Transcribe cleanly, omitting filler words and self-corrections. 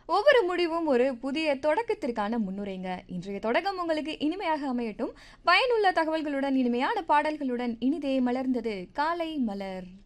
ஒவ்வொரு முடிவும் ஒரு புதிய தொடக்கத்திற்கான முன்னுரைங்க. இன்றைய தொடக்கம் உங்களுக்கு இனிமையாக அமையட்டும். பயனுள்ள தகவல்களுடன், இனிமையான பாடல்களுடன் இனிதே மலர்ந்தது காலை மலர்.